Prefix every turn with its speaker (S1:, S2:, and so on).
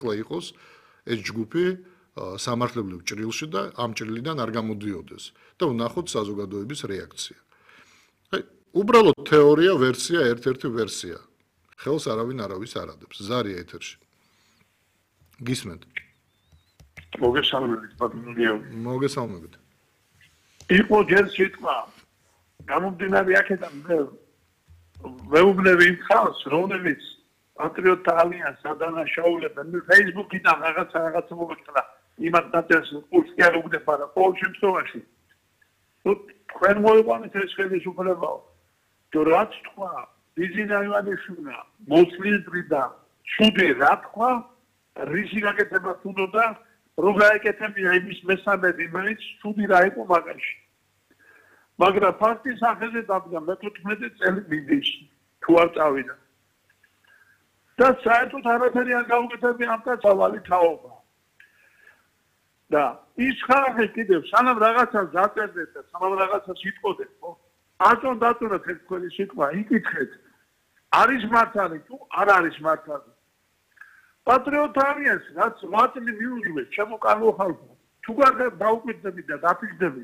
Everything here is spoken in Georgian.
S1: იყოს ეს ჯგუფი სამართლებრივ ჭრილში და ამ ჭრილიდან არ გამოდიოდეს და ვნახოთ საზოგადოების რეაქცია. უბრალოდ თეორია, ვერსია, ერთ-ერთი ვერსია. ხელს არავინ არავის არ ადებს. ზარია ეთერში. გისმენთ.
S2: მოგესალმებით, პატრონიო.
S1: მოგესალმებით.
S2: იყო ჯერ სიტყვა. გამომდინარე აქედან მეუბნები იმ ხალხს, რომლებიც პატრიოტთა ალიანსს ადანაშაულებენ. Facebook-იდან რაღაცა მოგეცდა. იმათ დაწეს კურსი არ უგდება და ყოველ შემთხვევაში. თქვენ მოიყვანეთ ეს ხელისუფლებაო. რაც თქვა ბიზინა ივანიშვილმა მოსლიდრიდან ჩუდი რა თქვა რისი გაკეთება თუნდოდა რო გაეკეთებია იმის მესამედი მაინც ჩუდი რა იყო მაგაში მაგრამ ფაქტის ახეზე დადგა მე-15 წელი მინდიში თუ არ წავიდა და საერთოდ არაფერი არ გაუკეთებია ამ კაცავალი თაობა და ის ხალხი კიდევ სანამ რაღაცას დაწერდეთ და სანამ რაღაცას იტყოდეთ ხო აწონ დაწუნოთ ეს თქვენი სიტყვა იკითხეთ არის მართალი თუ არ არის მართალი პატრიოტთა ალიანსს რაც 8 წელი მიუძღვეს ჩემო კარგო ხალხო თუ გარდა დაუკვირდები და დაფიქრდები